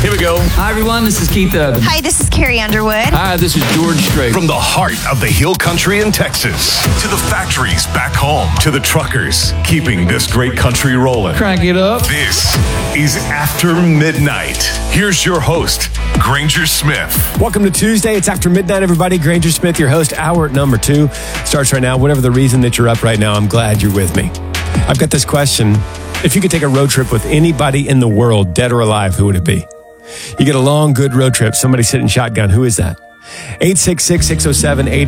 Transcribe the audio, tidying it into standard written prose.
Here we go. Hi, everyone. This is Keith Urban. Hi, this is Carrie Underwood. Hi, this is George Strait. From the heart of the Hill Country in Texas to the factories back home to the truckers keeping this great country rolling. Crank it up. This is After Midnight. Here's your host, Granger Smith. Welcome to Tuesday. It's After Midnight, everybody. Granger Smith, your host. Hour number 2 starts right now. Whatever the reason that you're up right now, I'm glad you're with me. I've got this question. If you could take a road trip with anybody in the world, dead or alive, who would it be? You get a long, good road trip. Somebody sitting shotgun. Who is that? 866-607-80.